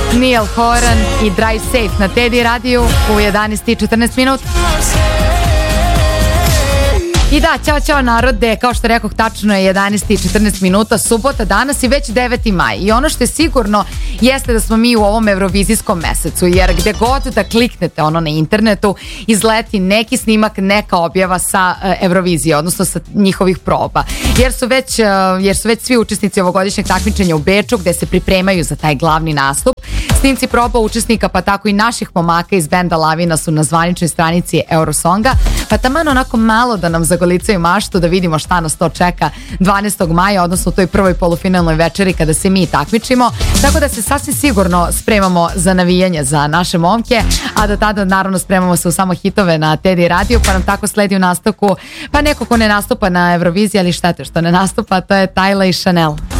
Niall Horan i Drive Safe na Teddy radiju u 11:14 minuta. I da, ćao narode, kao što rekoh, tačno je 11:14 minuta, subota danas i već 9. maj. I ono što je sigurno jeste da smo mi u ovom eurovizijskom mesecu, jer gde god da kliknete na internetu, izleti neki snimak, neka objava sa Eurovizije, odnosno sa njihovih proba. Jer su već svi učesnici ovogodišnjeg takmičenja u Beču, gde se pripremaju za taj glavni nastup. Snimci proba učesnika, pa tako i naših momaka iz benda Lavina su na zvaničnoj stranici Eurosonga, pa taman onako malo da nam zagolicaju maštu, da vidimo šta nas to čeka 12. maja, odnosno u toj prvoj polufinalnoj večeri kada se mi takmičimo, tako da se sasvim sigurno spremamo za navijanje za naše momke, a do tada naravno spremamo se u samo hitove na Teddy radiju, pa nam tako sledi u nastavku, pa neko ko ne nastupa na Euroviziji, ali štete što ne nastupa, to je Tyla i Chanel.